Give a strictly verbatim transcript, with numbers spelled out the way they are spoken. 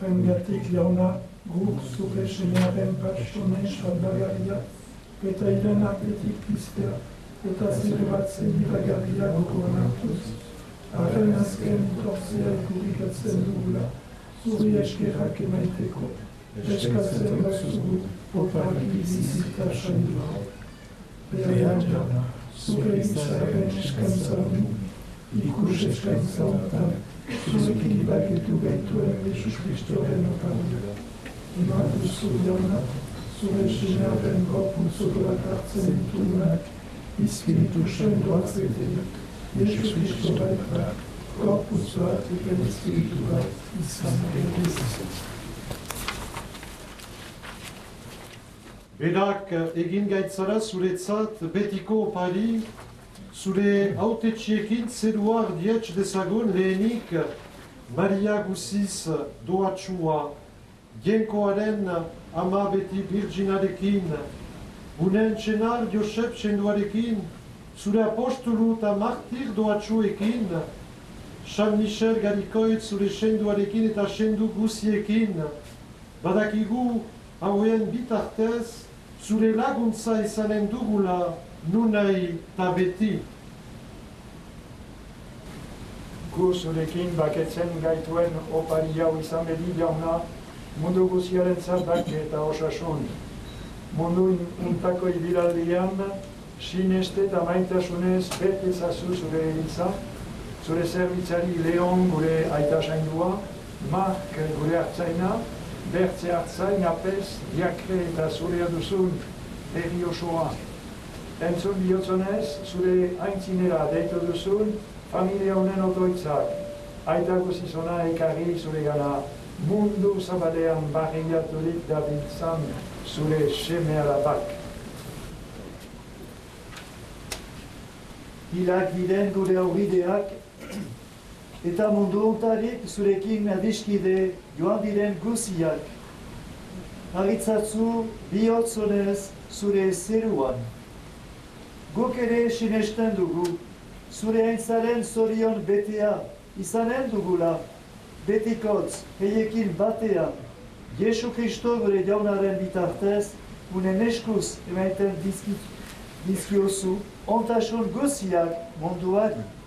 Rengatik jauna, guk zure semearen pastonen salbagaria, eta iren artetik piztea, eta zire bat zeniragarria gogoan hartuz. Arren azken torzea ikurikatzen dugula, zuri eskerrak emaiteko, eskatzen bazugu, opak bizizita sailua. Behar jauna, zure izaren eskantzan, ikus eskantzan, zurekin baketu gaituen Jesus Kristoren opardura. Imatu zuriona, zure semearen gorpuntzokoak hartzen ditugunak, Espiritu Santoak beterik, Jesus Kristorak bat, gorpuntzoak eta espirituak izan egizizet. Berak egin gaitzara zuretzat betiko opari, zure hautetxiekin zerua ardietx dezagun lehenik Maria guziz doatxua, Jenkoaren ama beti virginarekin, bunen txenar Josep txenduarekin, zure apostolu eta martir doatxuekin, San Michel garikoit zure txenduarekin eta txendu guziekin, badakigu hauen bitartez, zure laguntza izanen dugula nunai eta beti. Gu zurekin baketzen gaituen opari hau izan bedi jauna, mundu guziaren zatak eta osasun. Mundu untako ibiraldian, sineste eta maitasunez bete zazu zure egitza, zure zerbitzari Leon gure aita saindua, Mark gure hartzaina, Bertze hartzain apez, diakre eta zurea duzun herri osoa. Entzun bihotzonez, zure aintzinera deitu duzun, familia honen otoitzak, aita guzizona ekarri zure gana, mundu zabalean barriaturik dabiltzan zure seme alabak. Hilak diren gure aurrideak, eta mundu ontarik zurekin adiskide joan diren guziak. Haritzatzu bihotzonez zure zeruan. Guk ere sinesten dugu, zure aintzaren zorion betea izanen dugula, betikotz heiekin batean, Jesu Kristo gure jaunaren bitartez, unen eskuz emaiten dizkiozu, ontasun guziak munduari.